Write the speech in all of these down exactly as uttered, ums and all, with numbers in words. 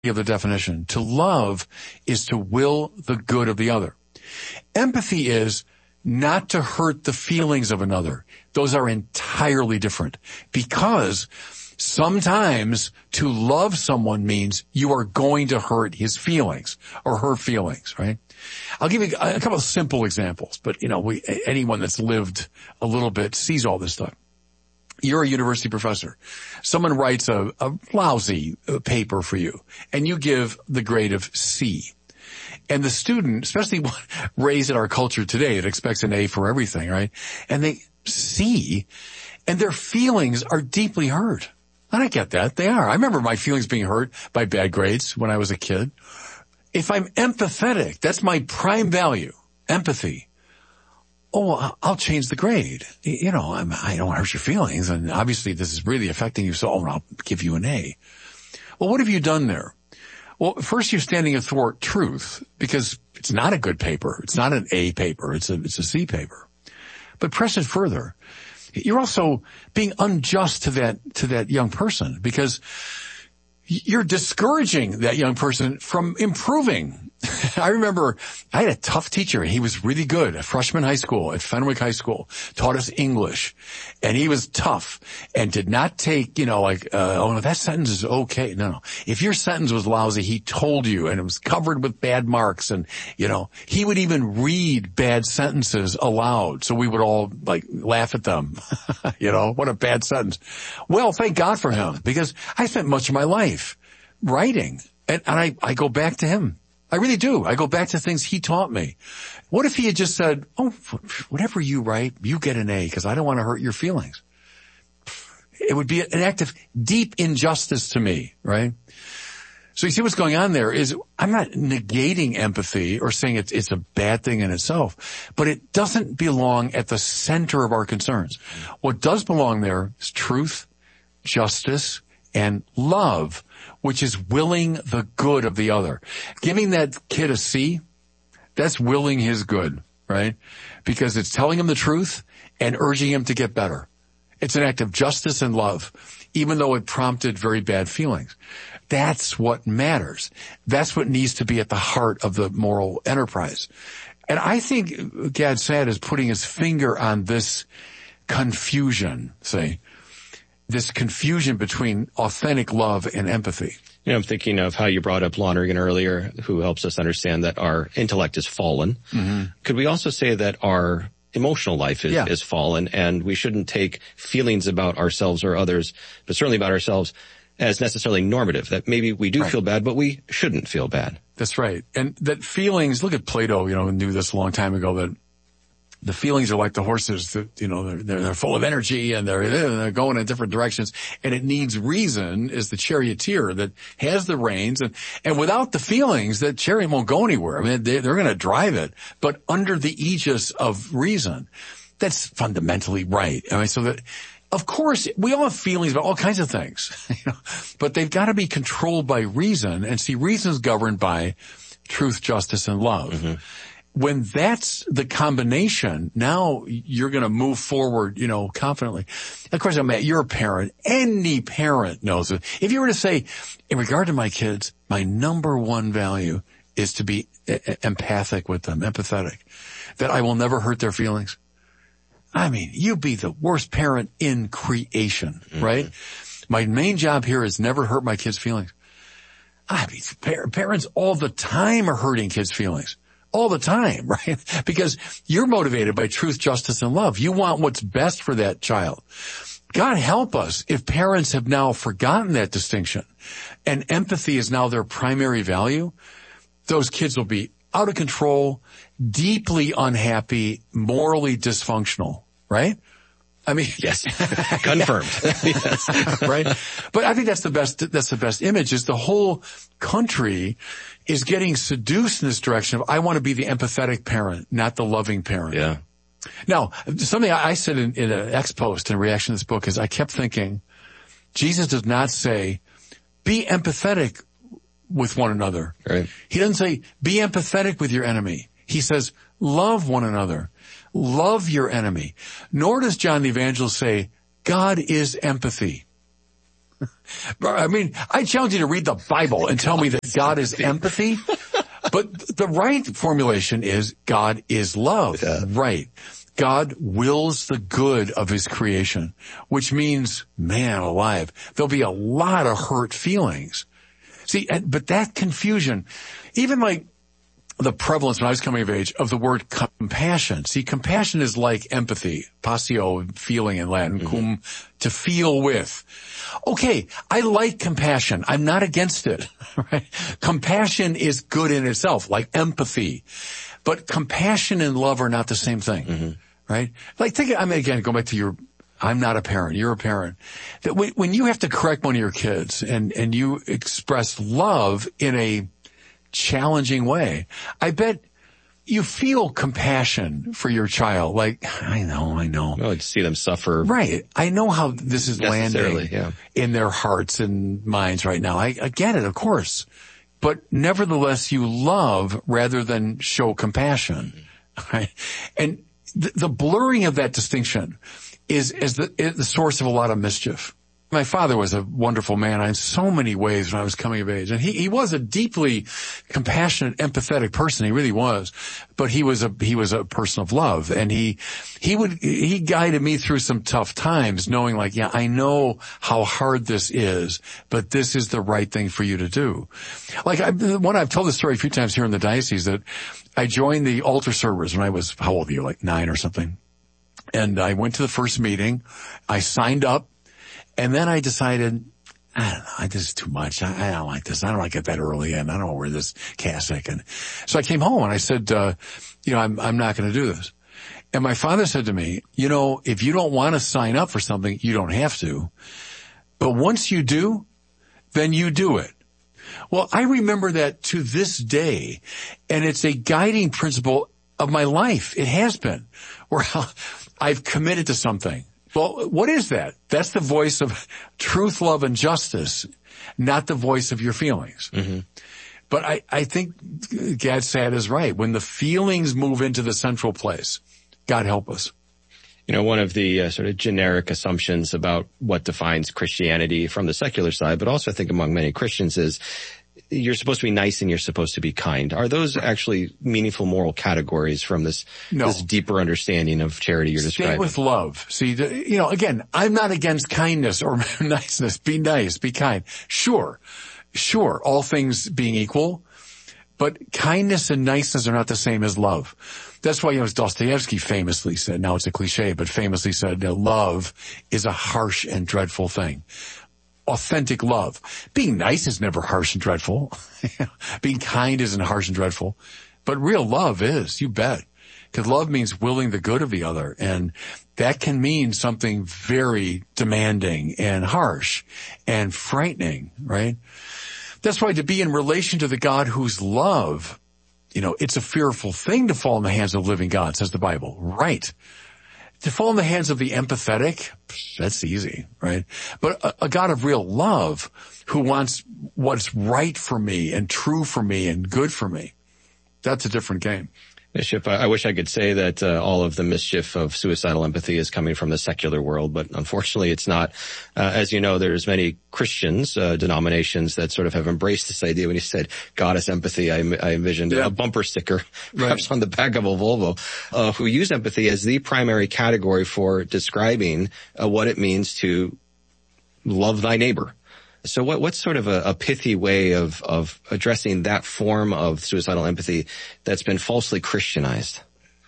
of the definition. To love is to will the good of the other. Empathy is not to hurt the feelings of another. Those are entirely different, because sometimes to love someone means you are going to hurt his feelings or her feelings, right? I'll give you a couple of simple examples, but you know, we, anyone that's lived a little bit sees all this stuff. You're a university professor. Someone writes a, a lousy paper for you, and you give the grade of C. And the student, especially one raised in our culture today that expects an A for everything, right? And they see, and their feelings are deeply hurt. And I get that. They are. I remember my feelings being hurt by bad grades when I was a kid. If I'm empathetic, that's my prime value, empathy. Oh, I'll change the grade. You know, I'm, I don't want to hurt your feelings, and obviously this is really affecting you, so oh, I'll give you an A. Well, what have you done there? Well, first you're standing athwart truth, because it's not a good paper. It's not an A paper. It's a, it's a C paper. But press it further. You're also being unjust to that, to that young person, because you're discouraging that young person from improving. I remember I had a tough teacher. He was really good at freshman high school, at Fenwick High School, taught us English. And he was tough and did not take, you know, like, uh, oh, no, that sentence is okay. No, no. If your sentence was lousy, he told you, and it was covered with bad marks. And, you know, he would even read bad sentences aloud. So we would all, like, laugh at them. You know, what a bad sentence. Well, thank God for him, because I spent much of my life writing. And, and I, I go back to him. I really do. I go back to things he taught me. What if he had just said, oh, whatever you write, you get an A, because I don't want to hurt your feelings. It would be an act of deep injustice to me, right? So you see what's going on there is I'm not negating empathy or saying it's, it's a bad thing in itself, but it doesn't belong at the center of our concerns. What does belong there is truth, justice, and love, which is willing the good of the other. Giving that kid a C, that's willing his good, right? Because it's telling him the truth and urging him to get better. It's an act of justice and love, even though it prompted very bad feelings. That's what matters. That's what needs to be at the heart of the moral enterprise. And I think Gad Saad is putting his finger on this confusion, say, this confusion between authentic love and empathy. You know, I'm thinking of how you brought up Lonergan earlier, who helps us understand that our intellect is fallen. Mm-hmm. Could we also say that our emotional life is, yeah. is fallen, and we shouldn't take feelings about ourselves or others, but certainly about ourselves, as necessarily normative, that maybe we do right. feel bad, but we shouldn't feel bad. That's right. And that feelings, look at Plato, you know, knew this a long time ago, that the feelings are like the horses that, you know, they're, they're, they're full of energy, and they're, they're going in different directions. And it needs reason is the charioteer that has the reins. And, and without the feelings, that chariot won't go anywhere. I mean, they, they're going to drive it, but under the aegis of reason. That's fundamentally right. I mean, so that, of course, we all have feelings about all kinds of things, you know, but they've got to be controlled by reason, and see, reason is governed by truth, justice, and love. Mm-hmm. When that's the combination, now you're going to move forward, you know, confidently. Of course, I'm at, you're a parent. Any parent knows it. If you were to say, in regard to my kids, my number one value is to be e- empathic with them, empathetic, that I will never hurt their feelings. I mean, you'd be the worst parent in creation, mm-hmm. right? My main job here is never hurt my kids' feelings. I mean, par- parents all the time are hurting kids' feelings. All the time, right? Because you're motivated by truth, justice, and love. You want what's best for that child. God help us if parents have now forgotten that distinction and empathy is now their primary value. Those kids will be out of control, deeply unhappy, morally dysfunctional, right? I mean, yes, confirmed. Yes, right. But I think that's the best, that's the best image, is the whole country is getting seduced in this direction of, I want to be the empathetic parent, not the loving parent. Yeah. Now, something I said in, in an ex post in reaction to this book is I kept thinking, Jesus does not say, be empathetic with one another. Right. He doesn't say, be empathetic with your enemy. He says, love one another. Love your enemy. Nor does John the Evangelist say, God is empathy. I mean, I challenge you to read the Bible and tell me that God is empathy. But the right formulation is God is love. Yeah. Right. God wills the good of his creation, which means, man alive, there'll be a lot of hurt feelings. See, but that confusion, even like the prevalence when I was coming of age of the word compassion. See, compassion is like empathy, passio, feeling in Latin, mm-hmm. cum, to feel with. Okay, I like compassion. I'm not against it. Right? Compassion is good in itself, like empathy. But compassion and love are not the same thing. Mm-hmm. Right? Like think, I mean, again, go back to your, I'm not a parent, you're a parent. That when, when you have to correct one of your kids and, and you express love in a challenging way, I bet you feel compassion for your child. Like, I know, I know. Oh, to see them suffer. Right. I know how this is landing yeah. in their hearts and minds right now. I, I get it, of course. But nevertheless, you love rather than show compassion. Right? And the, the blurring of that distinction is, is the, is the source of a lot of mischief. My father was a wonderful man in so many ways when I was coming of age. And he, he was a deeply compassionate, empathetic person. He really was. But he was a, he was a person of love. And he, he would, he guided me through some tough times knowing like, yeah, I know how hard this is, but this is the right thing for you to do. Like I, one, I've told this story a few times here in the diocese that I joined the altar servers when I was, how old were you? Like nine or something. And I went to the first meeting. I signed up. And then I decided, I don't know, this is too much. I, I don't like this. I don't like it that early in. I don't want to wear this cassock. And so I came home and I said, uh, you know, I'm, I'm not going to do this. And my father said to me, you know, if you don't want to sign up for something, you don't have to. But once you do, then you do it. Well, I remember that to this day. And it's a guiding principle of my life. It has been where I've committed to something. Well, what is that? That's the voice of truth, love, and justice, not the voice of your feelings. Mm-hmm. But I, I think Gad Saad is right. When the feelings move into the central place, God help us. You know, one of the uh, sort of generic assumptions about what defines Christianity from the secular side, but also I think among many Christians is you're supposed to be nice and you're supposed to be kind. Are those actually meaningful moral categories from this, no. this deeper understanding of charity you're Stay describing? Stay with love. See, you know, again, I'm not against kindness or niceness. Be nice, be kind. Sure, sure, all things being equal, but kindness and niceness are not the same as love. That's why, you know, as Dostoevsky famously said, now it's a cliche, but famously said, that love is a harsh and dreadful thing. Authentic love. Being nice is never harsh and dreadful. Being kind isn't harsh and dreadful. But real love is, you bet. Because love means willing the good of the other. And that can mean something very demanding and harsh and frightening, right? That's why to be in relation to the God who's love, you know, it's a fearful thing to fall in the hands of the living God, says the Bible. Right. To fall in the hands of the empathetic, that's easy, right? But a, a God of real love who wants what's right for me and true for me and good for me, that's a different game. Bishop, I wish I could say that uh, all of the mischief of suicidal empathy is coming from the secular world, but unfortunately it's not. Uh, as you know, there's many Christians, uh, denominations that sort of have embraced this idea. When you said goddess empathy, I, I envisioned yeah. a bumper sticker, perhaps right. on the back of a Volvo, uh, who use empathy as the primary category for describing uh, what it means to love thy neighbor. So what, what's sort of a, a pithy way of, of addressing that form of suicidal empathy that's been falsely Christianized?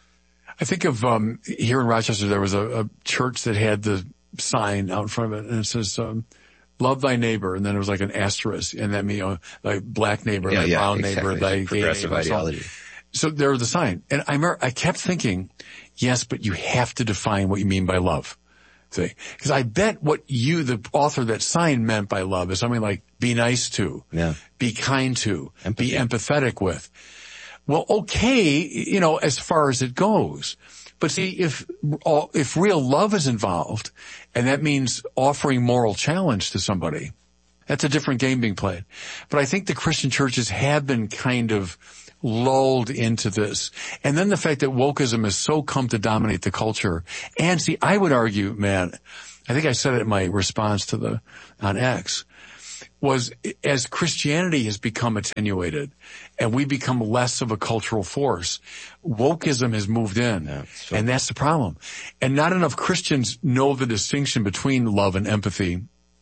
I think of, um, here in Rochester, there was a, a church that had the sign out in front of it, and it says, um, love thy neighbor, and then it was like an asterisk, and that means, you know, thy black neighbor, yeah, thy yeah, brown exactly. neighbor, thy progressive gay neighbor. ideology. So there was the sign. And I remember, I kept thinking, yes, but you have to define what you mean by love. Because I bet what you, the author of that sign, meant by love is something like be nice to, yeah. be kind to, Empathy. be empathetic with. Well, okay, you know, as far as it goes. But see, if, if real love is involved, and that means offering moral challenge to somebody, that's a different game being played. But I think the Christian churches have been kind of lulled into this. And then the fact that wokeism has so come to dominate the culture. And see, I would argue, man, I think I said it in my response to the, on X, was as Christianity has become attenuated and we become less of a cultural force, wokeism has moved in. Yeah, sure. And that's the problem. And not enough Christians know the distinction between love and empathy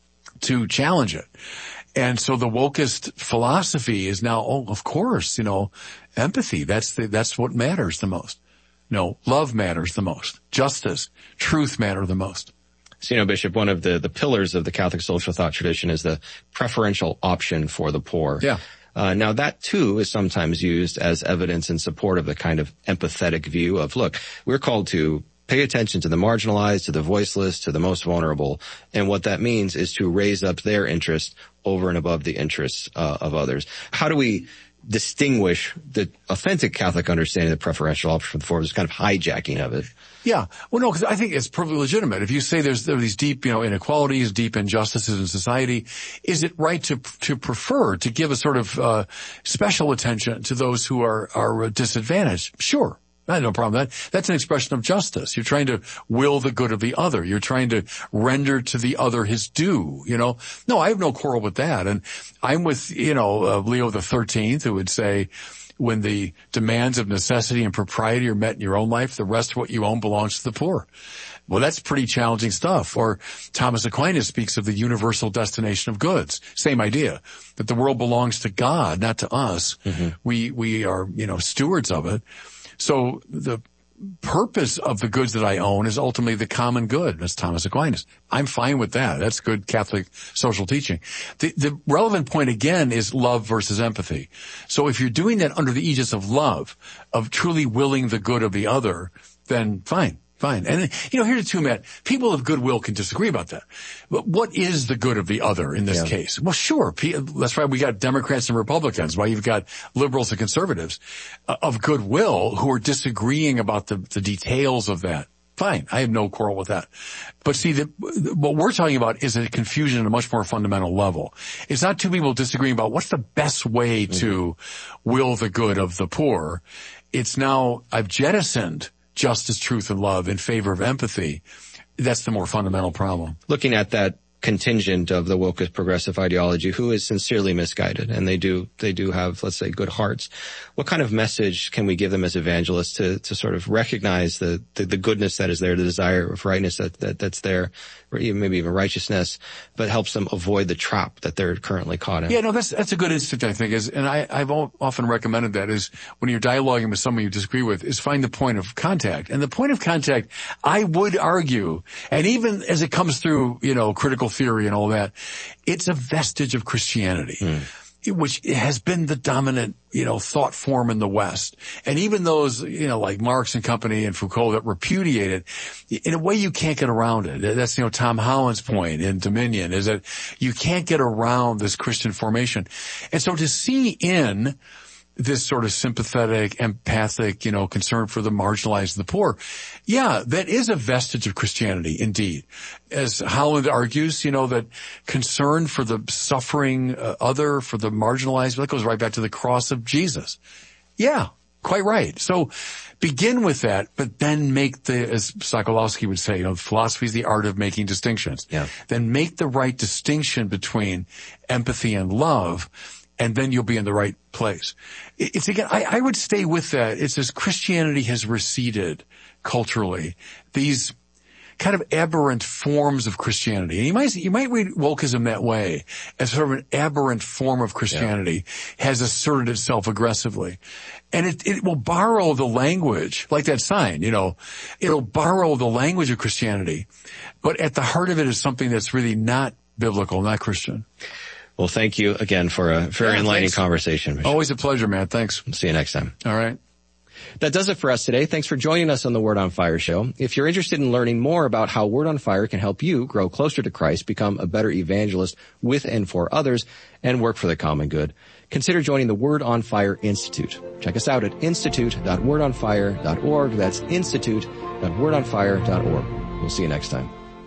to challenge it. And so the wokest philosophy is now, oh, of course, you know, empathy, that's the, that's what matters the most. No, love matters the most. Justice, truth matter the most. So, you know, Bishop, one of the, the pillars of the Catholic social thought tradition is the preferential option for the poor. Yeah. Uh, now that too is sometimes used as evidence in support of the kind of empathetic view of, look, we're called to pay attention to the marginalized, to the voiceless, to the most vulnerable. And what that means is to raise up their interest over and above the interests uh, of others. How do we distinguish the authentic Catholic understanding of the preferential option for the poor, this kind of hijacking of it? Yeah. Well, no, because I think it's perfectly legitimate. If you say there's there are these deep, you know, inequalities, deep injustices in society, is it right to to prefer to give a sort of uh special attention to those who are are disadvantaged? Sure. I have no problem with that. That's an expression of justice. You're trying to will the good of the other. You're trying to render to the other his due, you know. No, I have no quarrel with that. And I'm with, you know, uh, Leo the thirteenth, who would say, when the demands of necessity and propriety are met in your own life, the rest of what you own belongs to the poor. Well, that's pretty challenging stuff. Or Thomas Aquinas speaks of the universal destination of goods. Same idea, that the world belongs to God, not to us. Mm-hmm. We, we are, you know, stewards of it. So the purpose of the goods that I own is ultimately the common good. That's Thomas Aquinas. I'm fine with that. That's good Catholic social teaching. The, the relevant point again is love versus empathy. So if you're doing that under the aegis of love, of truly willing the good of the other, then fine. Fine. And, you know, here's the two, Matt. People of goodwill can disagree about that. But what is the good of the other in this yeah. case? Well, sure. That's why we got Democrats and Republicans, why you've got liberals and conservatives uh, of goodwill who are disagreeing about the, the details of that. Fine. I have no quarrel with that. But see, the, what we're talking about is a confusion at a much more fundamental level. It's not two people disagreeing about what's the best way mm-hmm. to will the good of the poor. It's now, I've jettisoned justice, truth, and love in favor of empathy. That's the more fundamental problem. Looking at that contingent of the woke progressive ideology who is sincerely misguided, and they do they do have, let's say, good hearts, what kind of message can we give them as evangelists to to sort of recognize the the, the goodness that is there, the desire of rightness that, that that's there, or even maybe even righteousness, but helps them avoid the trap that they're currently caught in? Yeah, no, that's that's a good instinct, I think, is, and I, I've often recommended that is when you're dialoguing with someone you disagree with, is find the point of contact. And the point of contact, I would argue, and even as it comes through, you know, critical theory and all that, it's a vestige of Christianity. Mm. Which has been the dominant, you know, thought form in the West. And even those, you know, like Marx and company and Foucault that repudiate it, in a way you can't get around it. That's, you know, Tom Holland's point in Dominion, is that you can't get around this Christian formation. And so to see in this sort of sympathetic, empathic, you know, concern for the marginalized and the poor, yeah, that is a vestige of Christianity, indeed. As Holland argues, you know, that concern for the suffering uh, other, for the marginalized, that goes right back to the cross of Jesus. Yeah, quite right. So begin with that, but then make the, as Sokolowski would say, you know, philosophy is the art of making distinctions. Yeah. Then make the right distinction between empathy and love, and then you'll be in the right place. It's again, I, I would stay with that. It's as Christianity has receded culturally, these kind of aberrant forms of Christianity. And you might, you might read wokeism that way, as sort of an aberrant form of Christianity yeah. has asserted itself aggressively. And it, it will borrow the language, like that sign, you know, it'll borrow the language of Christianity, but at the heart of it is something that's really not biblical, not Christian. Well, thank you again for a very yeah, enlightening thanks. conversation, Bishop. Always a pleasure, man. Thanks. See you next time. All right. That does it for us today. Thanks for joining us on the Word on Fire show. If you're interested in learning more about how Word on Fire can help you grow closer to Christ, become a better evangelist with and for others, and work for the common good, consider joining the Word on Fire Institute. Check us out at institute dot word on fire dot org. That's institute dot word on fire dot org. We'll see you next time.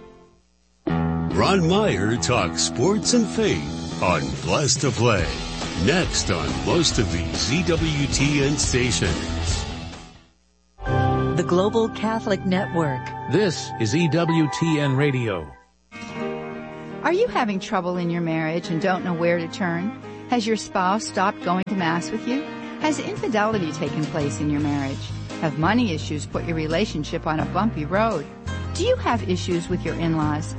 Ron Meyer talks sports and faith on Blessed to Play. Next on most of the Z W T N stations. The Global Catholic Network. This is E W T N Radio. Are you having trouble in your marriage and don't know where to turn? Has your spouse stopped going to Mass with you? Has infidelity taken place in your marriage? Have money issues put your relationship on a bumpy road? Do you have issues with your in-laws?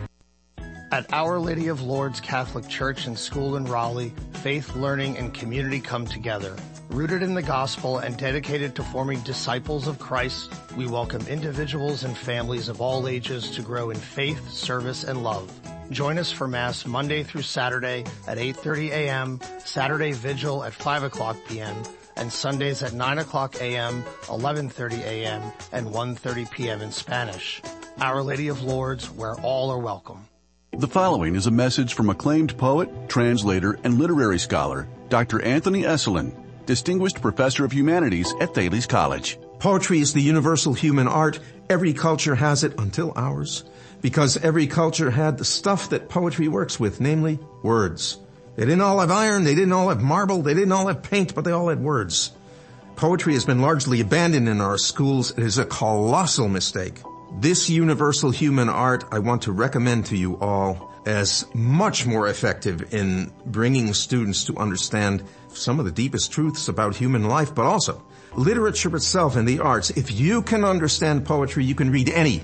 At Our Lady of Lourdes Catholic Church and School in Raleigh, faith, learning, and community come together. Rooted in the gospel and dedicated to forming disciples of Christ, we welcome individuals and families of all ages to grow in faith, service, and love. Join us for Mass Monday through Saturday at eight thirty a.m., Saturday Vigil at five o'clock p.m., and Sundays at nine o'clock a.m., eleven thirty a.m., and one thirty p.m. in Spanish. Our Lady of Lourdes, where all are welcome. The following is a message from acclaimed poet, translator, and literary scholar, Doctor Anthony Esolen, Distinguished Professor of Humanities at Thales College. Poetry is the universal human art. Every culture has it until ours, because every culture had the stuff that poetry works with, namely words. They didn't all have iron, they didn't all have marble, they didn't all have paint, but they all had words. Poetry has been largely abandoned in our schools. It is a colossal mistake. This universal human art I want to recommend to you all as much more effective in bringing students to understand some of the deepest truths about human life, but also literature itself and the arts. If you can understand poetry, you can read any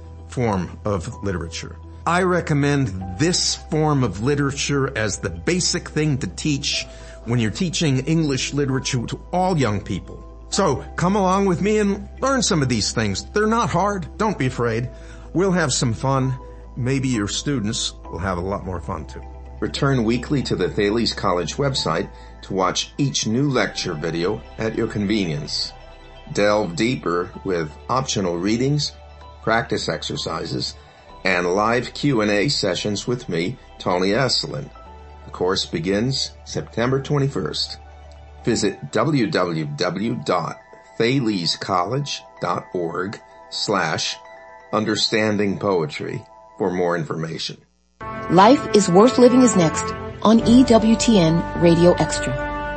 form of literature. I recommend this form of literature as the basic thing to teach when you're teaching English literature to all young people. So come along with me and learn some of these things. They're not hard. Don't be afraid. We'll have some fun. Maybe your students will have a lot more fun too. Return weekly to the Thales College website to watch each new lecture video at your convenience. Delve deeper with optional readings, practice exercises, and live Q and A sessions with me, Tony Esolen. The course begins September twenty-first. Visit w w w dot thales college dot org slash understanding poetry for more information. Life is Worth Living is next on E W T N Radio Extra.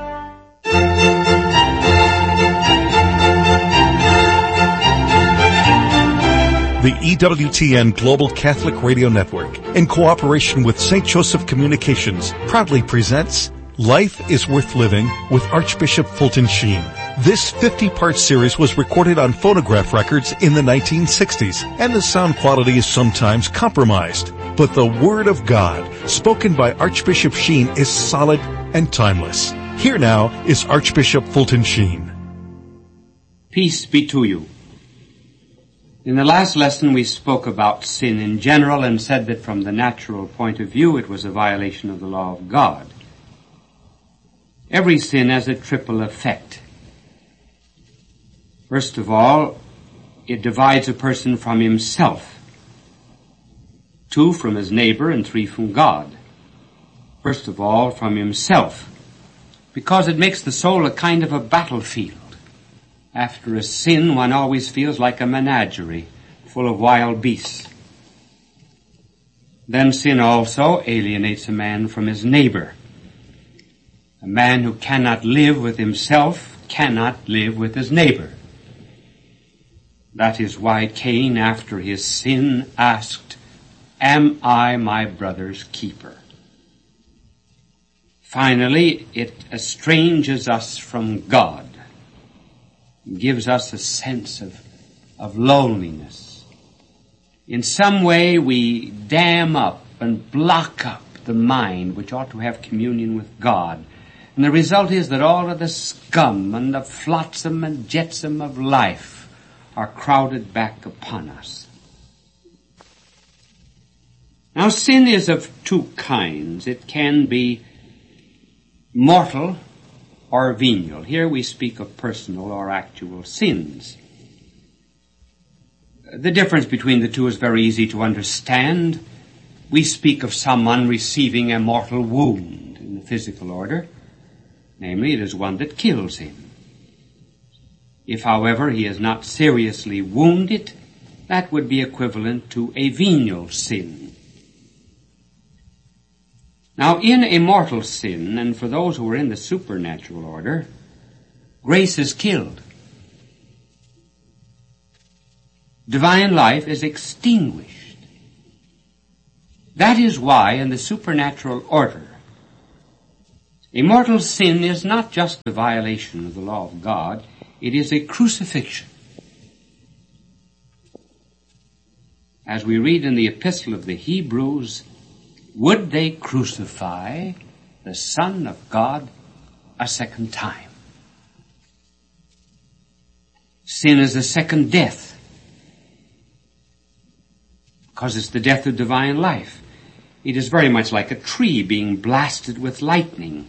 The E W T N Global Catholic Radio Network, in cooperation with Saint Joseph Communications, proudly presents Life is Worth Living with Archbishop Fulton Sheen. This fifty-part series was recorded on phonograph records in the nineteen sixties, and the sound quality is sometimes compromised. But the Word of God, spoken by Archbishop Sheen, is solid and timeless. Here now is Archbishop Fulton Sheen. Peace be to you. In the last lesson we spoke about sin in general and said that from the natural point of view it was a violation of the law of God. Every sin has a triple effect. First of all, it divides a person from himself. Two, from his neighbor, and three, from God. First of all, from himself, because it makes the soul a kind of a battlefield. After a sin, one always feels like a menagerie full of wild beasts. Then sin also alienates a man from his neighbor. A man who cannot live with himself cannot live with his neighbor. That is why Cain, after his sin, asked, "Am I my brother's keeper?" Finally, it estranges us from God, gives us a sense of, of loneliness. In some way, we dam up and block up the mind which ought to have communion with God. And the result is that all of the scum and the flotsam and jetsam of life are crowded back upon us. Now, sin is of two kinds. It can be mortal or venial. Here we speak of personal or actual sins. The difference between the two is very easy to understand. We speak of someone receiving a mortal wound in the physical order. Namely, it is one that kills him. If, however, he is not seriously wounded, that would be equivalent to a venial sin. Now, in a mortal sin, and for those who are in the supernatural order, grace is killed. Divine life is extinguished. That is why in the supernatural order, a mortal sin is not just a violation of the law of God, it is a crucifixion. As we read in the epistle of the Hebrews, would they crucify the Son of God a second time? Sin is a second death, because it's the death of divine life. It is very much like a tree being blasted with lightning.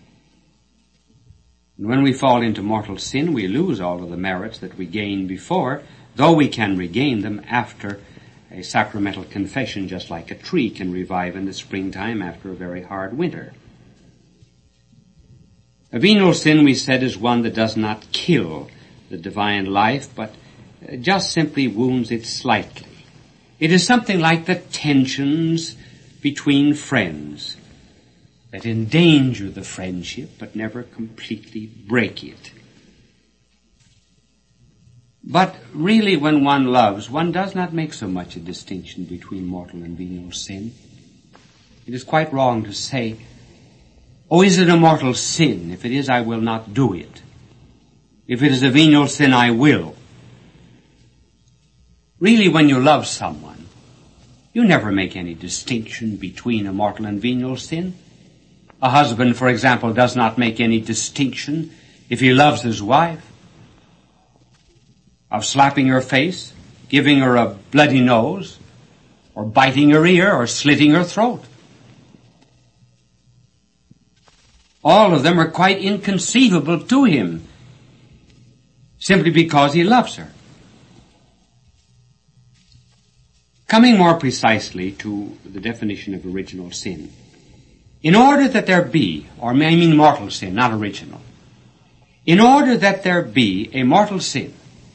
And when we fall into mortal sin, we lose all of the merits that we gained before, though we can regain them after a sacramental confession, just like a tree can revive in the springtime after a very hard winter. A venial sin, we said, is one that does not kill the divine life, but just simply wounds it slightly. It is something like the tensions between friends that endanger the friendship but never completely break it. But really, when one loves, one does not make so much a distinction between mortal and venial sin. It is quite wrong to say, oh, is it a mortal sin? If it is, I will not do it. If it is a venial sin, I will. Really, when you love someone, you never make any distinction between a mortal and venial sin. A husband, for example, does not make any distinction if he loves his wife of slapping her face, giving her a bloody nose, or biting her ear, or slitting her throat. All of them are quite inconceivable to him, simply because he loves her. Coming more precisely to the definition of original sin, in order that there be, or I mean mortal sin, not original, in order that there be a mortal sin,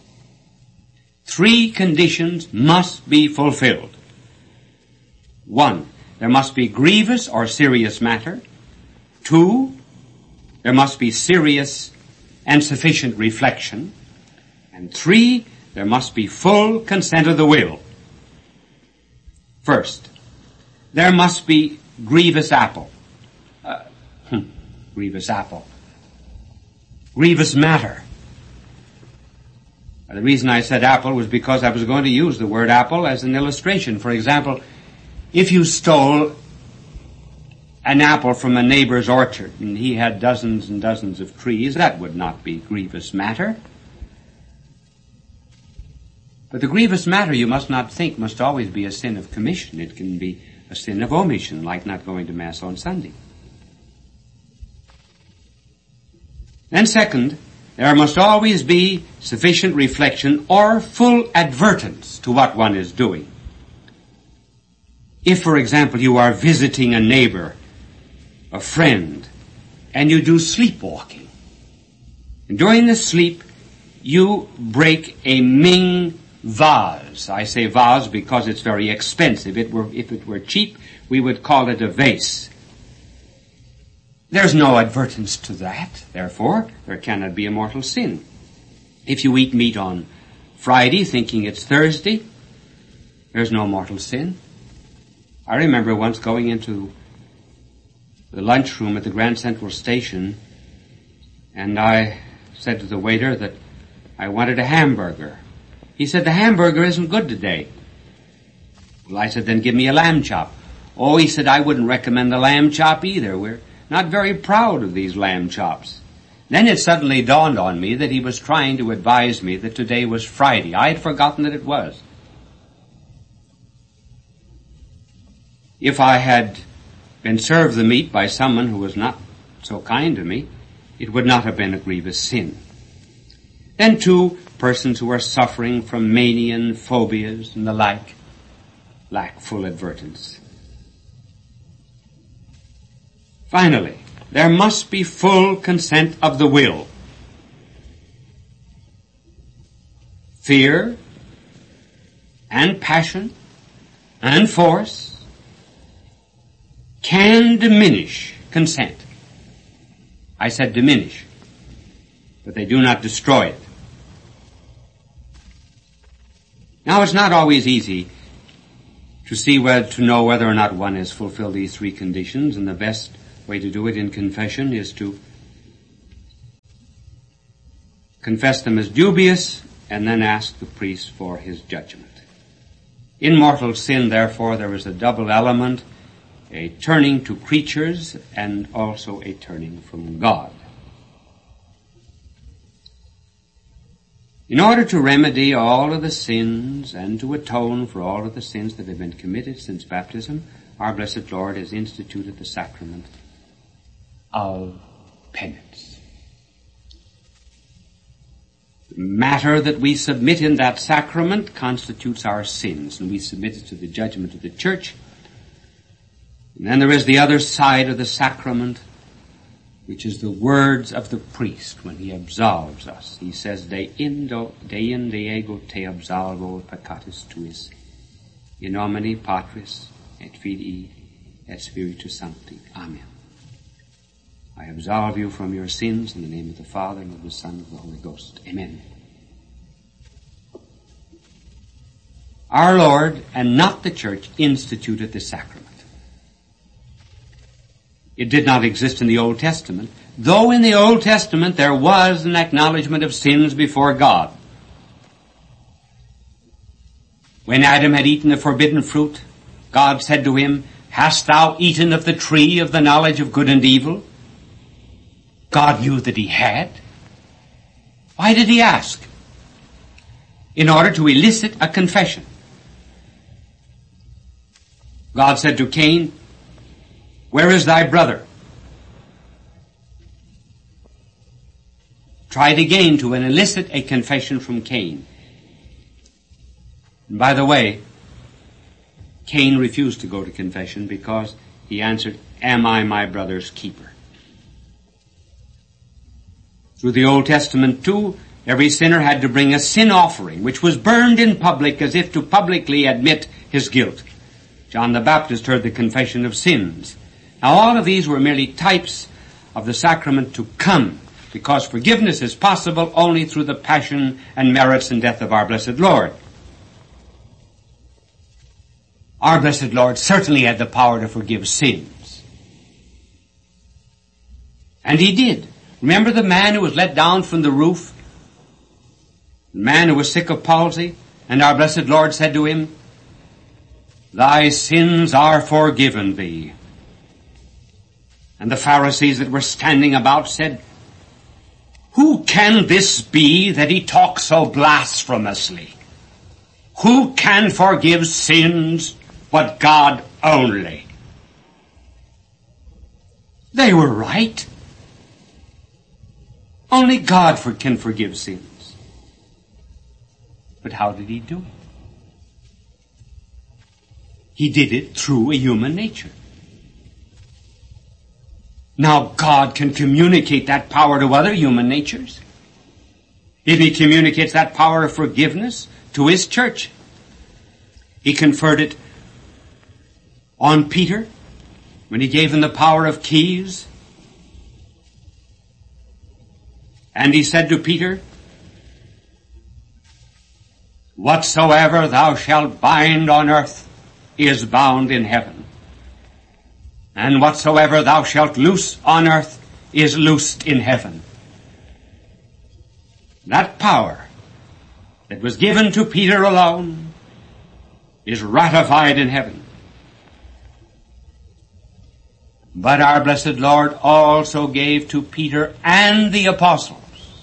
three conditions must be fulfilled. One, there must be grievous or serious matter. Two, there must be serious and sufficient reflection. And three, there must be full consent of the will. First, there must be grievous apple. Uh, hmm, grievous apple. Grievous matter. The reason I said apple was because I was going to use the word apple as an illustration. For example, if you stole an apple from a neighbor's orchard and he had dozens and dozens of trees, that would not be grievous matter. But the grievous matter, you must not think, must always be a sin of commission. It can be a sin of omission, like not going to Mass on Sunday. Then second, there must always be sufficient reflection or full advertence to what one is doing. If, for example, you are visiting a neighbor, a friend, and you do sleepwalking, and during the sleep you break a Ming vase. I say vase because it's very expensive. It were, if it were cheap, we would call it a vase. There's no advertence to that. Therefore, there cannot be a mortal sin. If you eat meat on Friday thinking it's Thursday, there's no mortal sin. I remember once going into the lunchroom at the Grand Central Station, and I said to the waiter that I wanted a hamburger. He said, the hamburger isn't good today. Well, I said, then give me a lamb chop. Oh, he said, I wouldn't recommend the lamb chop either. We're not very proud of these lamb chops. Then it suddenly dawned on me that he was trying to advise me that today was Friday. I had forgotten that it was. If I had been served the meat by someone who was not so kind to me, it would not have been a grievous sin. Then two persons who are suffering from mania and phobias and the like lack full advertence. Finally, there must be full consent of the will. Fear and passion and force can diminish consent. I said diminish, but they do not destroy it. Now, it's not always easy to see whether, to know whether or not one has fulfilled these three conditions, and the best way to do it in confession is to confess them as dubious and then ask the priest for his judgment. In mortal sin, therefore, there is a double element, a turning to creatures and also a turning from God. In order to remedy all of the sins and to atone for all of the sins that have been committed since baptism, our blessed Lord has instituted the sacrament of penance. The matter that we submit in that sacrament constitutes our sins, and we submit it to the judgment of the Church. And then there is the other side of the sacrament, which is the words of the priest when he absolves us. He says, De indo, de in ego te absolvo peccatis tuis, in nomine Patris et Filii et Spiritus Sancti. Amen. I absolve you from your sins in the name of the Father, and of the Son, and of the Holy Ghost. Amen. Our Lord, and not the Church, instituted the sacrament. It did not exist in the Old Testament, though in the Old Testament there was an acknowledgement of sins before God. When Adam had eaten the forbidden fruit, God said to him, Hast thou eaten of the tree of the knowledge of good and evil? God knew that he had. Why did he ask? In order to elicit a confession. God said to Cain, Where is thy brother? Tried again to elicit a confession from Cain. And by the way, Cain refused to go to confession because he answered, Am I my brother's keeper? Through the Old Testament too, every sinner had to bring a sin offering, which was burned in public as if to publicly admit his guilt. John the Baptist heard the confession of sins. Now all of these were merely types of the sacrament to come, because forgiveness is possible only through the passion and merits and death of our blessed Lord. Our blessed Lord certainly had the power to forgive sins. And he did. Remember the man who was let down from the roof? The man who was sick of palsy? And our blessed Lord said to him, Thy sins are forgiven thee. And the Pharisees that were standing about said, Who can this be that he talks so blasphemously? Who can forgive sins but God only? They were right. Only God for, can forgive sins. But how did he do it? He did it through a human nature. Now God can communicate that power to other human natures. If he communicates that power of forgiveness to his church, he conferred it on Peter when he gave him the power of keys. And he said to Peter, Whatsoever thou shalt bind on earth is bound in heaven. And whatsoever thou shalt loose on earth is loosed in heaven. That power that was given to Peter alone is ratified in heaven. But our blessed Lord also gave to Peter and the apostles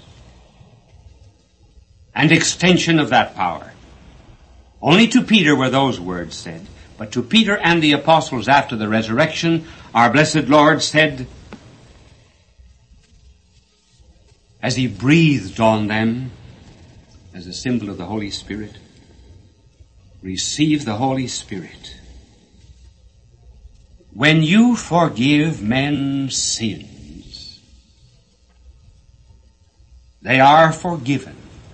an extension of that power. Only to Peter were those words said. But to Peter and the apostles after the resurrection, our blessed Lord said, as he breathed on them as a symbol of the Holy Spirit, receive the Holy Spirit. When you forgive men's sins, they are forgiven.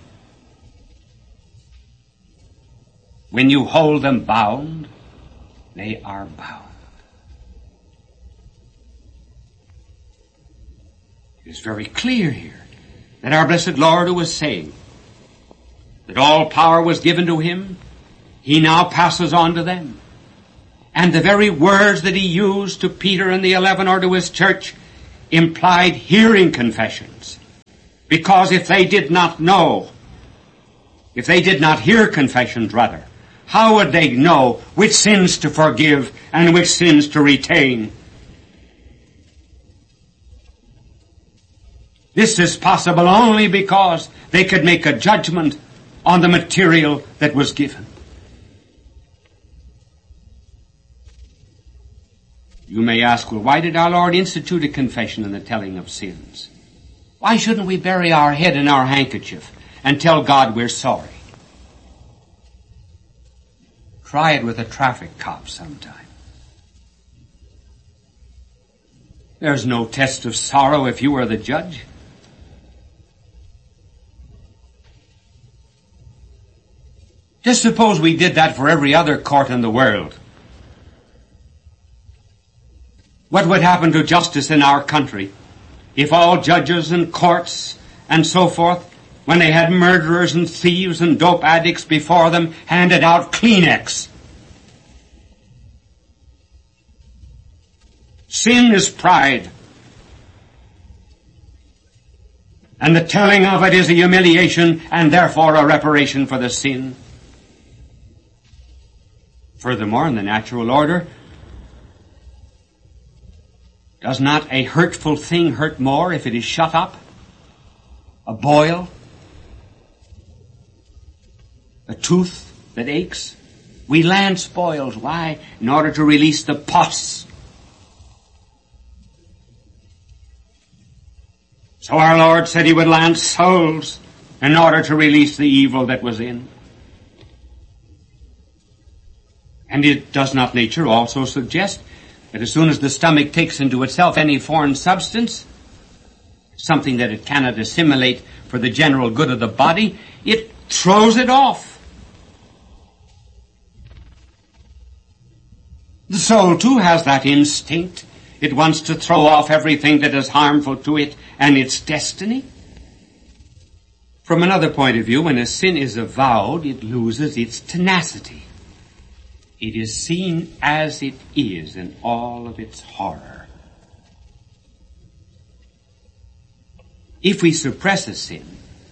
When you hold them bound, they are bound. It is very clear here that our blessed Lord, who was saying that all power was given to him, he now passes on to them. And the very words that he used to Peter and the eleven or to his church implied hearing confessions. Because if they did not know, if they did not hear confessions rather, how would they know which sins to forgive and which sins to retain? This is possible only because they could make a judgment on the material that was given. You may ask, well, why did our Lord institute a confession and the telling of sins? Why shouldn't we bury our head in our handkerchief and tell God we're sorry? Try it with a traffic cop sometime. There's no test of sorrow if you were the judge. Just suppose we did that for every other court in the world. What would happen to justice in our country if all judges and courts and so forth, when they had murderers and thieves and dope addicts before them, handed out Kleenex? Sin is pride. And the telling of it is a humiliation and therefore a reparation for the sin. Furthermore, in the natural order, does not a hurtful thing hurt more if it is shut up? A boil? A tooth that aches? We lance boils. Why? In order to release the pus. So our Lord said he would lance souls in order to release the evil that was in. And it does not nature also suggest that as soon as the stomach takes into itself any foreign substance, something that it cannot assimilate for the general good of the body, it throws it off. The soul too has that instinct. It wants to throw off everything that is harmful to it and its destiny. From another point of view, when a sin is avowed, it loses its tenacity. It is seen as it is in all of its horror. If we suppress a sin,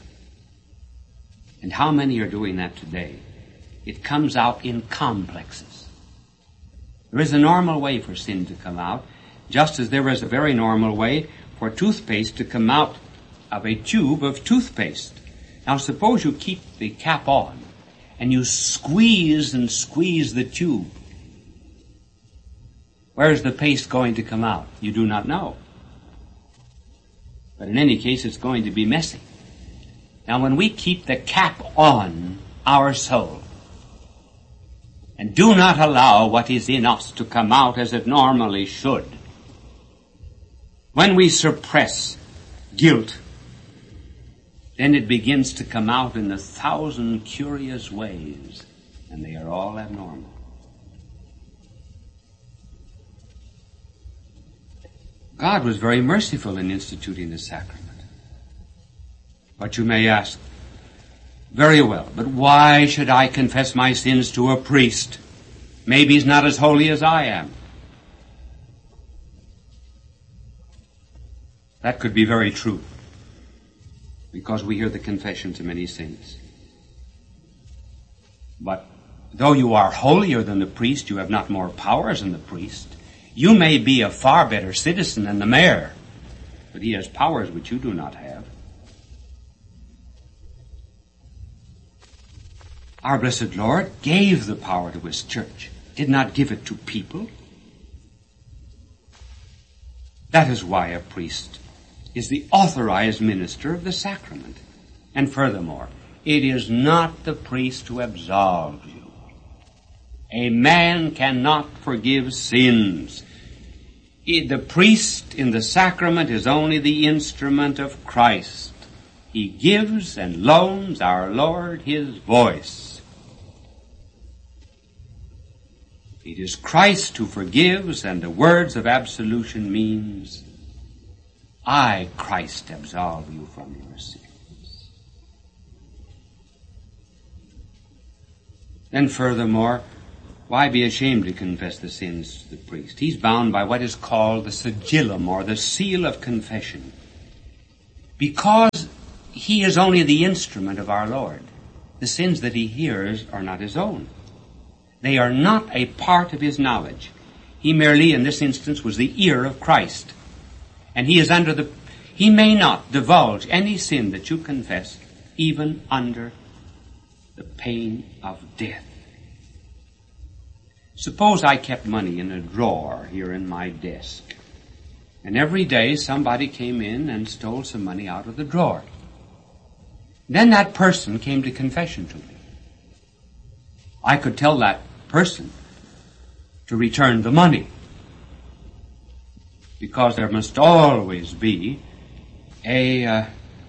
and how many are doing that today, it comes out in complexes. There is a normal way for sin to come out, just as there is a very normal way for toothpaste to come out of a tube of toothpaste. Now suppose you keep the cap on, and you squeeze and squeeze the tube. Where is the paste going to come out? You do not know. But in any case, it's going to be messy. Now when we keep the cap on our soul, and do not allow what is in us to come out as it normally should, when we suppress guilt, then it begins to come out in a thousand curious ways, and they are all abnormal. God was very merciful in instituting the sacrament. But you may ask, very well, but why should I confess my sins to a priest? Maybe he's not as holy as I am. That could be very true, because we hear the confessions of many saints. But though you are holier than the priest, you have not more powers than the priest. You may be a far better citizen than the mayor, but he has powers which you do not have. Our blessed Lord gave the power to his church, did not give it to people. That is why a priest is the authorized minister of the sacrament. And furthermore, it is not the priest who absolves you. A man cannot forgive sins. The priest in the sacrament is only the instrument of Christ. He gives and loans our Lord his voice. It is Christ who forgives, and the words of absolution means, I, Christ, absolve you from your sins. Then furthermore, Why be ashamed to confess the sins to the priest? He's bound by what is called the sigillum, or the seal of confession, because he is only the instrument of our Lord. The sins that he hears are not his own. They are not a part of his knowledge. He merely, in this instance, was the ear of Christ. And he is under the, he may not divulge any sin that you confess, even under the pain of death. Suppose I kept money in a drawer here in my desk, and every day somebody came in and stole some money out of the drawer. Then that person came to confession to me. I could tell that person to return the money, because there must always be a uh,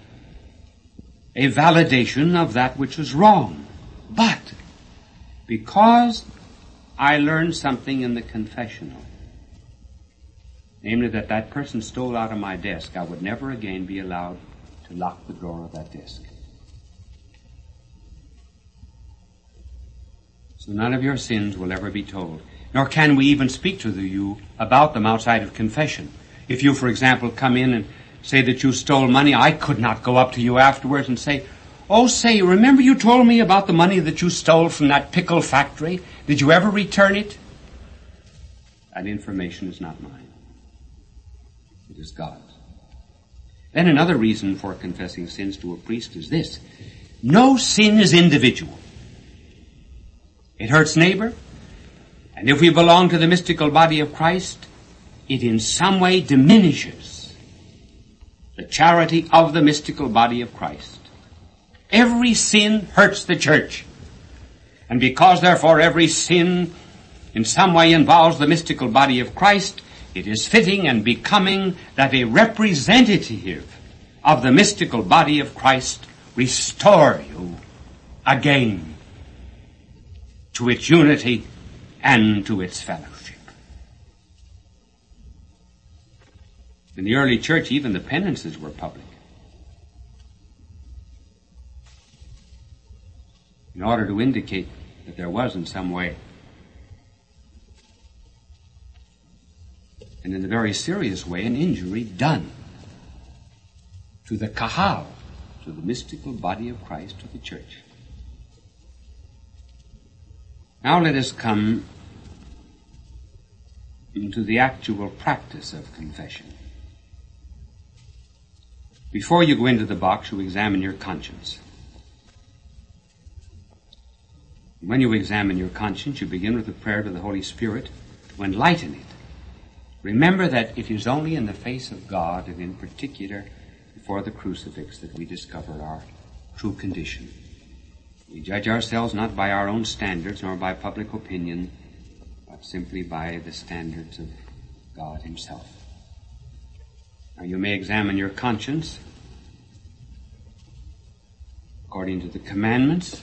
a validation of that which is wrong. But because I learned something in the confessional, namely that that person stole out of my desk, I would never again be allowed to lock the drawer of that desk. So none of your sins will ever be told, nor can we even speak to you about them outside of confession. If you, for example, come in and say that you stole money, I could not go up to you afterwards and say, "Oh, say, remember you told me about the money that you stole from that pickle factory? Did you ever return it?" That information is not mine. It is God's. Then another reason for confessing sins to a priest is this: no sin is individual. It hurts neighbor, and if we belong to the mystical body of Christ, it in some way diminishes the charity of the mystical body of Christ. Every sin hurts the church. And because, therefore, every sin in some way involves the mystical body of Christ, it is fitting and becoming that a representative of the mystical body of Christ restore you again to its unity and to its fellowship. In the early church, even the penances were public, in order to indicate that there was in some way, and in a very serious way, an injury done to the kahal, to the mystical body of Christ, to the church. Now let us come into the actual practice of confession. Before you go into the box, you examine your conscience. When you examine your conscience, you begin with a prayer to the Holy Spirit to enlighten it. Remember that it is only in the face of God, and in particular before the crucifix, that we discover our true condition. We judge ourselves not by our own standards nor by public opinion, but simply by the standards of God himself. Now you may examine your conscience according to the commandments,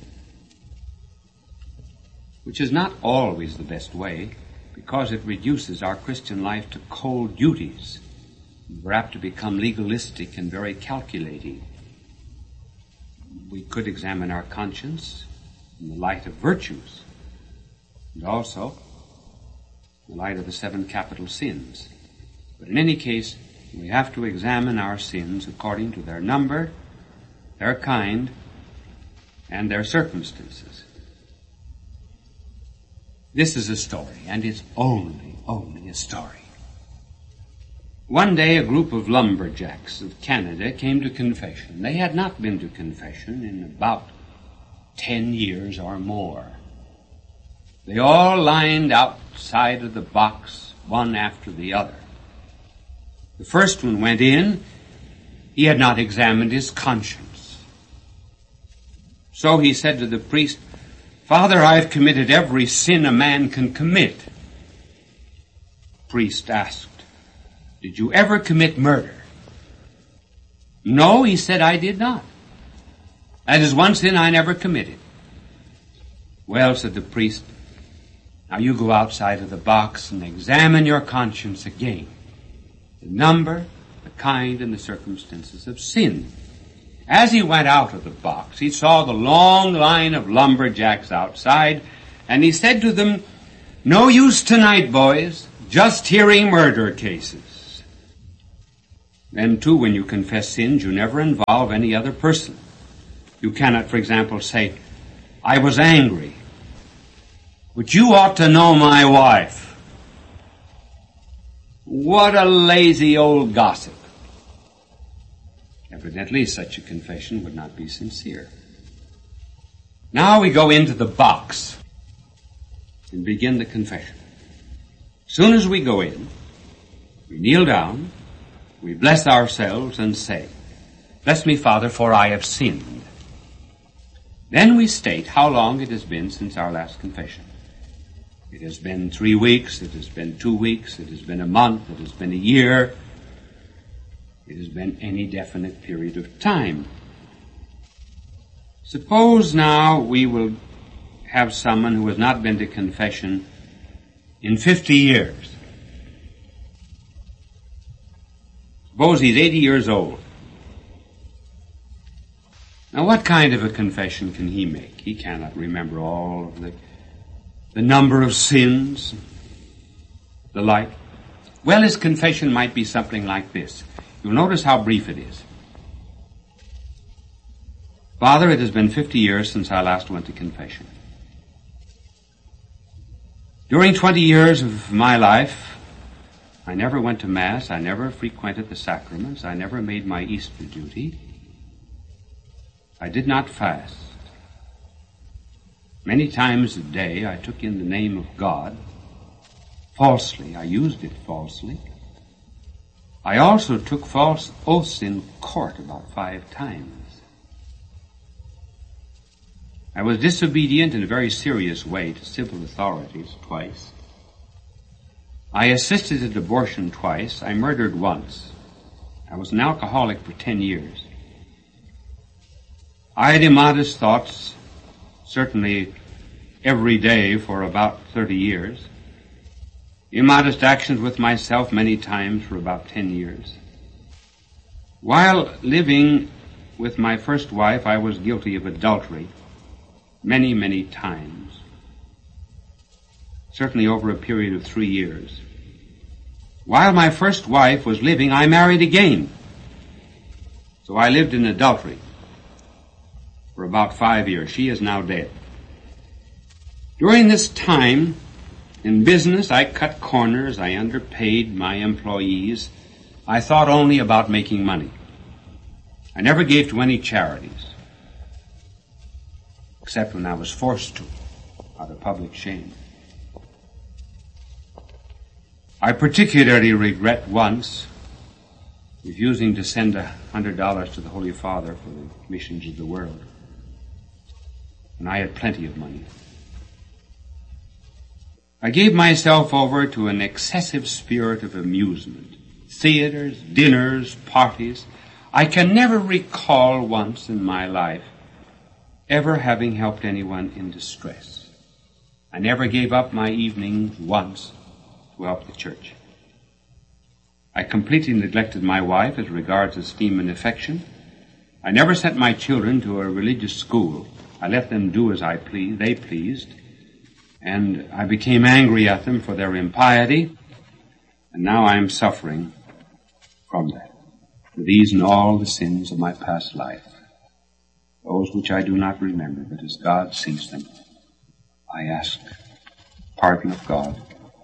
which is not always the best way, because it reduces our Christian life to cold duties. We're apt to become legalistic and very calculating. We could examine our conscience in the light of virtues, and also in the light of the seven capital sins. But in any case, we have to examine our sins according to their number, their kind, and their circumstances. This is a story, and it's only, only a story. One day a group of lumberjacks of Canada came to confession. They had not been to confession in about ten years or more. They all lined outside of the box, one after the other. The first one went in. He had not examined his conscience. So he said to the priest, "Father, I've committed every sin a man can commit." The priest asked, "Did you ever commit murder?" "No," he said, "I did not. That is one sin I never committed." "Well," said the priest, "now you go outside of the box and examine your conscience again. The number, the kind, and the circumstances of sin." As he went out of the box, he saw the long line of lumberjacks outside, And he said to them, "No use tonight, boys, just hearing murder cases." Then, too, when you confess sins, you never involve any other person. You cannot, for example, say, "I was angry, but you ought to know my wife." What a lazy old gossip. Evidently, such a confession would not be sincere. Now we go into the box and begin the confession. As soon as we go in, we kneel down, we bless ourselves and say, "Bless me, Father, for I have sinned." Then we state how long it has been since our last confession. It has been three weeks, it has been two weeks, it has been a month, it has been a year, it has been any definite period of time. Suppose now we will have someone who has not been to confession in fifty years. Suppose he's eighty years old. Now what kind of a confession can he make? He cannot remember all of the, the number of sins, the like. Well, his confession might be something like this. You'll notice how brief it is. "Father, it has been fifty years since I last went to confession. During twenty years of my life, I never went to Mass, I never frequented the sacraments, I never made my Easter duty. I did not fast. Many times a day I took in the name of God falsely. I used it falsely. I also took false oaths in court about five times. I was disobedient in a very serious way to civil authorities twice. I assisted at abortion twice. I murdered once. I was an alcoholic for ten years. I had immodest thoughts, certainly every day for about thirty years. Immodest actions with myself many times for about ten years. While living with my first wife, I was guilty of adultery many, many times, certainly over a period of three years. While my first wife was living, I married again. So I lived in adultery for about five years. She is now dead. During this time, in business, I cut corners, I underpaid my employees. I thought only about making money. I never gave to any charities, except when I was forced to, out of public shame. I particularly regret once refusing to send a hundred dollars to the Holy Father for the missions of the world, and I had plenty of money. I gave myself over to an excessive spirit of amusement, theaters, dinners, parties. I can never recall once in my life ever having helped anyone in distress. I never gave up my evenings once to help the church. I completely neglected my wife as regards esteem and affection. I never sent my children to a religious school. I let them do as I pleased, they pleased, and I became angry at them for their impiety, and now I am suffering from that. For these and all the sins of my past life, those which I do not remember, but as God sees them, I ask pardon of God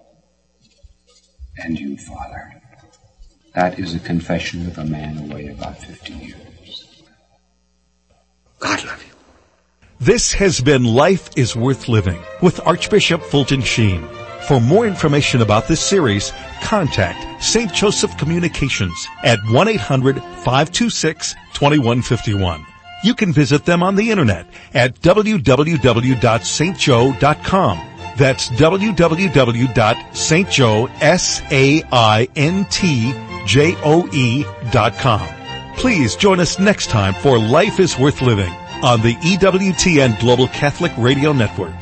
and you, Father. That is a confession of a man away about fifty years. God love you. This has been Life is Worth Living with Archbishop Fulton Sheen. For more information about this series, contact Saint Joseph Communications at one eight hundred, five two six, two one five one. You can visit them on the internet at w w w dot s t joe dot com. That's w w w dot s t joe dot com. Please join us next time for Life is Worth Living on the E W T N Global Catholic Radio Network.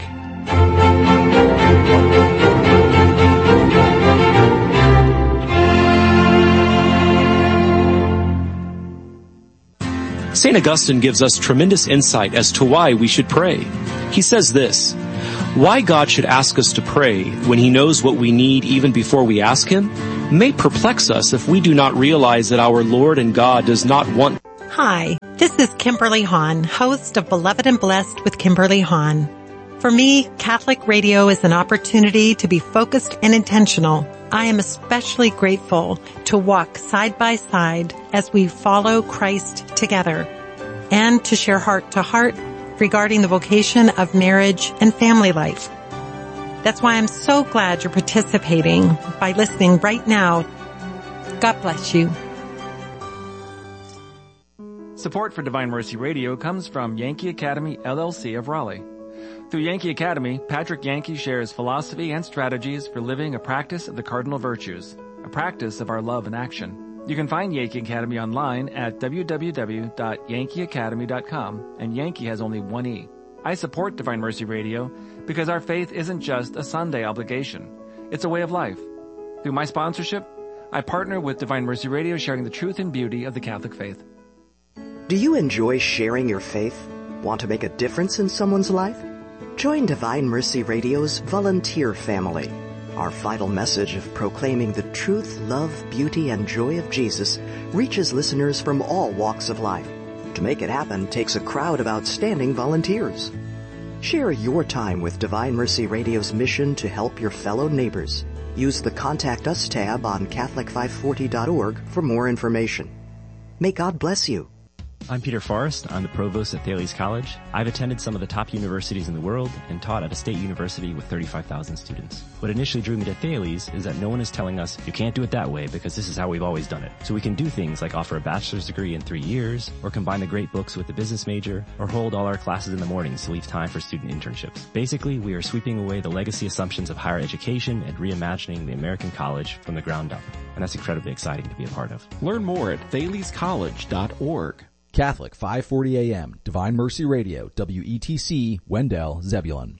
Saint Augustine gives us tremendous insight as to why we should pray. He says this, Why God should ask us to pray when he knows what we need even before we ask him may perplex us if we do not realize that our Lord and God does not want. Hi, this is Kimberly Hahn, host of Beloved and Blessed with Kimberly Hahn. For me, Catholic radio is an opportunity to be focused and intentional. I am especially grateful to walk side by side as we follow Christ together and to share heart to heart regarding the vocation of marriage and family life. That's why I'm so glad you're participating by listening right now. God bless you. Support for Divine Mercy Radio comes from Yankee Academy, L L C of Raleigh. Through Yankee Academy, Patrick Yankee shares philosophy and strategies for living a practice of the cardinal virtues, a practice of our love and action. You can find Yankee Academy online at w w w dot yankee academy dot com, and Yankee has only one E. I support Divine Mercy Radio because our faith isn't just a Sunday obligation. It's a way of life. Through my sponsorship, I partner with Divine Mercy Radio, sharing the truth and beauty of the Catholic faith. Do you enjoy sharing your faith? Want to make a difference in someone's life? Join Divine Mercy Radio's volunteer family. Our vital message of proclaiming the truth, love, beauty, and joy of Jesus reaches listeners from all walks of life. To make it happen takes a crowd of outstanding volunteers. Share your time with Divine Mercy Radio's mission to help your fellow neighbors. Use the Contact Us tab on Catholic five forty dot org for more information. May God bless you. I'm Peter Forrest. I'm the provost at Thales College. I've attended some of the top universities in the world and taught at a state university with thirty-five thousand students. What initially drew me to Thales is that no one is telling us you can't do it that way because this is how we've always done it. So we can do things like offer a bachelor's degree in three years, or combine the great books with the business major, or hold all our classes in the mornings to leave time for student internships. Basically, we are sweeping away the legacy assumptions of higher education and reimagining the American college from the ground up. And that's incredibly exciting to be a part of. Learn more at thales college dot org. Catholic five forty A M, Divine Mercy Radio, W E T C, Wendell, Zebulon.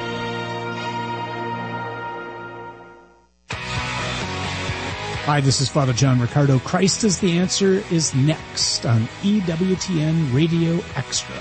Hi, this is Father John Riccardo. Christ is the Answer is next on E W T N Radio Extra.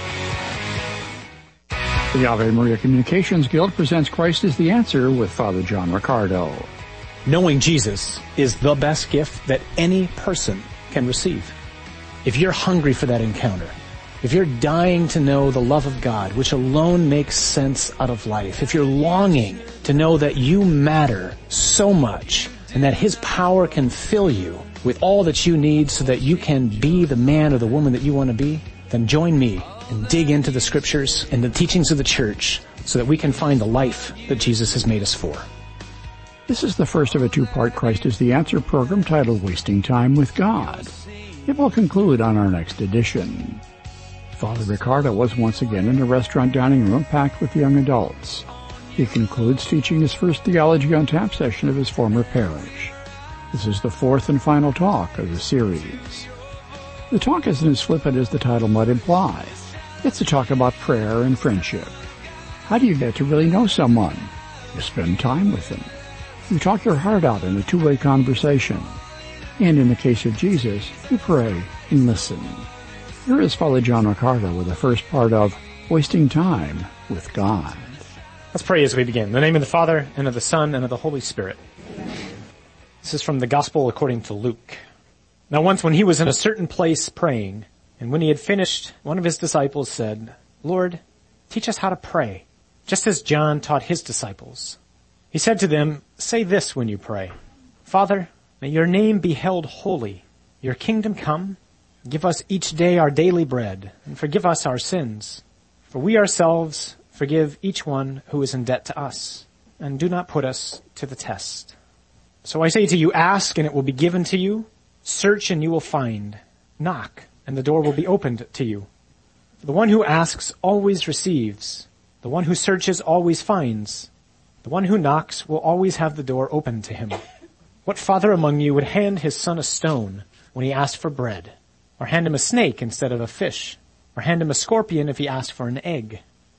The Ave Maria Communications Guild presents Christ is the Answer with Father John Riccardo. Knowing Jesus is the best gift that any person can receive. If you're hungry for that encounter, if you're dying to know the love of God, which alone makes sense out of life, if you're longing to know that you matter so much and that His power can fill you with all that you need so that you can be the man or the woman that you want to be, then join me and dig into the Scriptures and the teachings of the Church so that we can find the life that Jesus has made us for. This is the first of a two-part Christ is the Answer program titled Wasting Time with God. It will conclude on our next edition. Father Riccardo was once again in a restaurant dining room packed with young adults. He concludes teaching his first Theology on Tap session of his former parish. This is the fourth and final talk of the series. The talk isn't as flippant as the title might imply. It's a talk about prayer and friendship. How do you get to really know someone? You spend time with them. You talk your heart out in a two-way conversation. And in the case of Jesus, you pray and listen. Here is Father John Riccardo with the first part of Wasting Time with God. Let's pray as we begin. In the name of the Father, and of the Son, and of the Holy Spirit. This is from the Gospel according to Luke. Now once when he was in a certain place praying, and when he had finished, one of his disciples said, Lord, teach us how to pray, just as John taught his disciples. He said to them, say this when you pray, Father, may your name be held holy, your kingdom come, give us each day our daily bread, and forgive us our sins, for we ourselves forgive each one who is in debt to us, and do not put us to the test. So I say to you, ask and it will be given to you, search and you will find, knock and the door will be opened to you. For the one who asks always receives, the one who searches always finds, the one who knocks will always have the door open to him. What father among you would hand his son a stone when he asked for bread? Or hand him a snake instead of a fish? Or hand him a scorpion if he asked for an egg?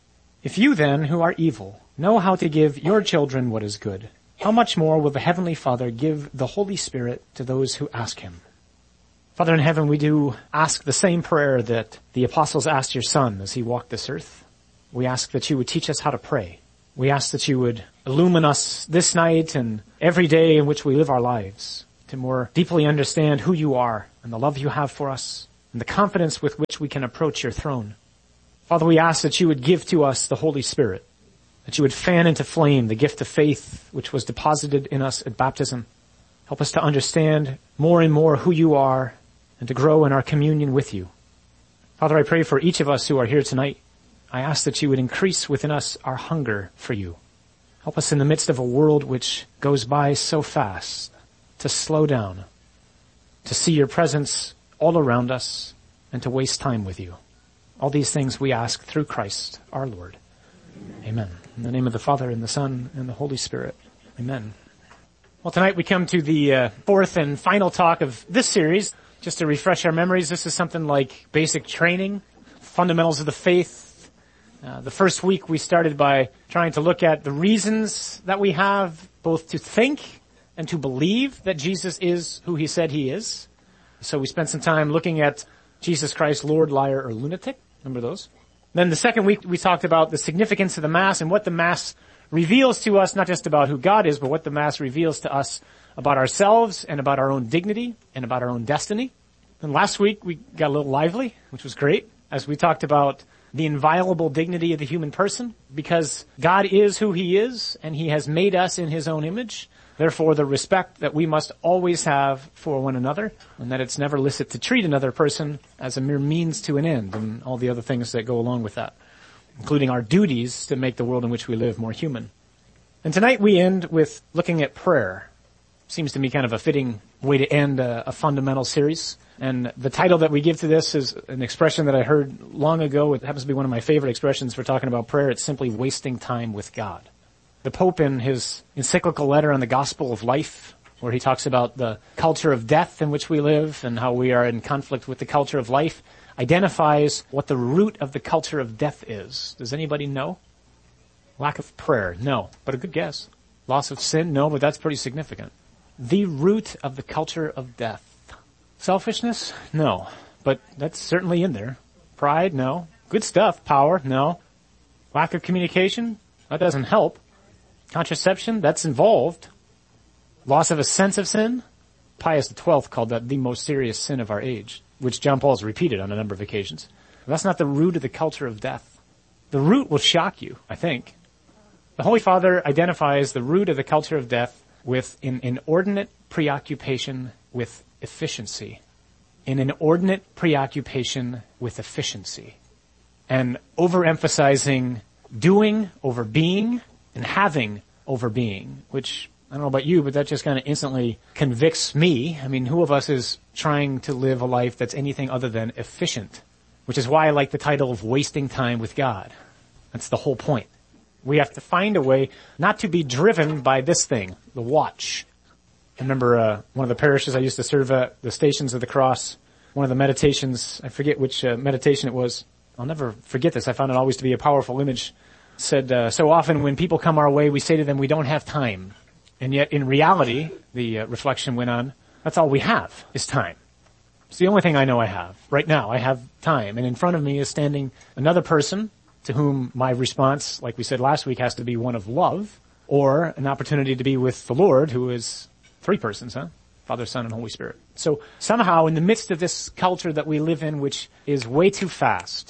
If you then, who are evil, know how to give your children what is good, how much more will the Heavenly Father give the Holy Spirit to those who ask Him? Father in heaven, we do ask the same prayer that the apostles asked your Son as He walked this earth. We ask that you would teach us how to pray. We ask that you would illumine us this night and every day in which we live our lives to more deeply understand who you are and the love you have for us and the confidence with which we can approach your throne. Father, we ask that you would give to us the Holy Spirit, that you would fan into flame the gift of faith which was deposited in us at baptism. Help us to understand more and more who you are and to grow in our communion with you. Father, I pray for each of us who are here tonight. I ask that you would increase within us our hunger for you. Help us in the midst of a world which goes by so fast to slow down, to see your presence all around us, and to waste time with you. All these things we ask through Christ our Lord. Amen. In the name of the Father, and the Son, and the Holy Spirit. Amen. Well, tonight we come to the uh, fourth and final talk of this series. Just to refresh our memories, this is something like basic training, fundamentals of the faith. Uh, the first week we started by trying to look at the reasons that we have both to think and to believe that Jesus is who he said he is. So we spent some time looking at Jesus Christ, Lord, liar, or lunatic. Remember those? Then the second week we talked about the significance of the Mass and what the Mass reveals to us, not just about who God is, but what the Mass reveals to us about ourselves and about our own dignity and about our own destiny. And last week we got a little lively, which was great, as we talked about the inviolable dignity of the human person, because God is who he is, and he has made us in his own image. Therefore, the respect that we must always have for one another, and that it's never licit to treat another person as a mere means to an end, and all the other things that go along with that, including our duties to make the world in which we live more human. And tonight we end with looking at prayer. Seems to me kind of a fitting way to end a, a fundamental series. And the title that we give to this is an expression that I heard long ago. It happens to be one of my favorite expressions for talking about prayer. It's simply wasting time with God. The Pope, in his encyclical letter on the Gospel of Life, where he talks about the culture of death in which we live and how we are in conflict with the culture of life, identifies what the root of the culture of death is. Does anybody know? Lack of prayer? No, but a good guess. Loss of sin? No, but that's pretty significant. The root of the culture of death. Selfishness? No. But that's certainly in there. Pride? No. Good stuff. Power? No. Lack of communication? That doesn't help. Contraception? That's involved. Loss of a sense of sin? Pius the twelfth called that the most serious sin of our age, which John Paul's repeated on a number of occasions. But that's not the root of the culture of death. The root will shock you, I think. The Holy Father identifies the root of the culture of death with an inordinate preoccupation with efficiency. An inordinate preoccupation with efficiency. And overemphasizing doing over being and having over being, which, I don't know about you, but that just kind of instantly convicts me. I mean, who of us is trying to live a life that's anything other than efficient? Which is why I like the title of Wasting Time with God. That's the whole point. We have to find a way not to be driven by this thing, the watch. I remember uh, one of the parishes I used to serve at, the Stations of the Cross, one of the meditations, I forget which uh, meditation it was. I'll never forget this. I found it always to be a powerful image. Said, uh, so often when people come our way, we say to them, we don't have time. And yet in reality, the uh, reflection went on, that's all we have is time. It's the only thing I know I have. Right now, I have time. And in front of me is standing another person to whom my response, like we said last week, has to be one of love, or an opportunity to be with the Lord, who is three persons, huh? Father, Son, and Holy Spirit. So somehow in the midst of this culture that we live in, which is way too fast,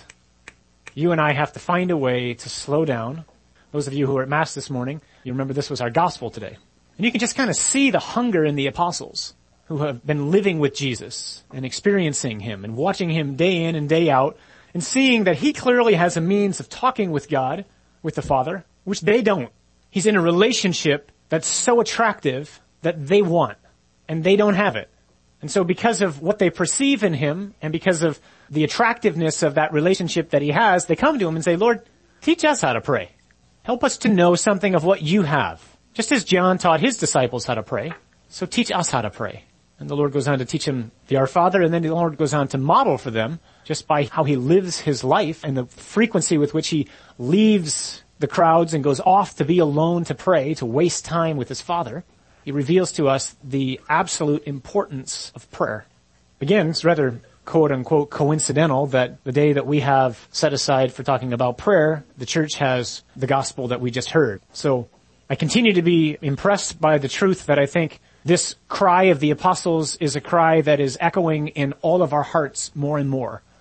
you and I have to find a way to slow down. Those of you who were at Mass this morning, you remember this was our gospel today. And you can just kind of see the hunger in the apostles who have been living with Jesus and experiencing him and watching him day in and day out and seeing that he clearly has a means of talking with God, with the Father, which they don't. He's in a relationship that's so attractive that they want, and they don't have it. And so because of what they perceive in him, and because of the attractiveness of that relationship that he has, they come to him and say, Lord, teach us how to pray. Help us to know something of what you have. Just as John taught his disciples how to pray, so teach us how to pray. And the Lord goes on to teach them the Our Father, and then the Lord goes on to model for them, just by how he lives his life and the frequency with which he leaves the crowds and goes off to be alone to pray, to waste time with his Father. He reveals to us the absolute importance of prayer. Again, it's rather quote unquote coincidental that the day that we have set aside for talking about prayer, the church has the gospel that we just heard. So I continue to be impressed by the truth that I think this cry of the apostles is a cry that is echoing in all of our hearts more and more.